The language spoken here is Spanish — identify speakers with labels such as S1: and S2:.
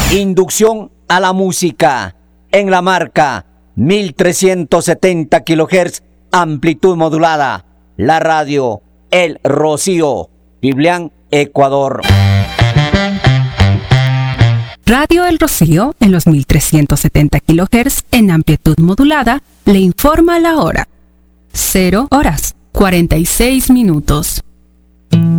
S1: Inducción a la música en la marca 1370 kHz, amplitud modulada. La radio El Rocío, Biblián, Ecuador.
S2: Radio El Rocío, en los 1370 kHz, en amplitud modulada, le informa la hora. 0 horas, 46 minutos.